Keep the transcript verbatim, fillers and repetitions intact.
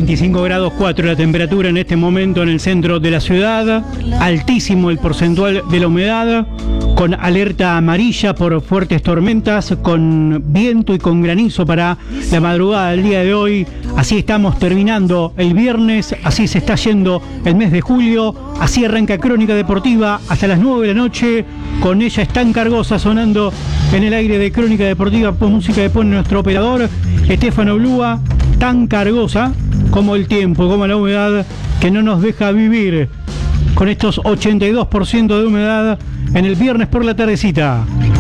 veinticinco grados cuatro la temperatura en este momento en el centro de la ciudad, altísimo el porcentual de la humedad, con alerta amarilla por fuertes tormentas, con viento y con granizo para la madrugada del día de hoy. Así estamos terminando el viernes, así se está yendo el mes de julio, así arranca Crónica Deportiva hasta las nueve de la noche, con ella Stan Cargosa sonando en el aire de Crónica Deportiva, pues música que pone nuestro operador Estefano Blúa, tan cargosa como el tiempo, como la humedad que no nos deja vivir, con estos ochenta y dos por ciento de humedad en el viernes por la tardecita.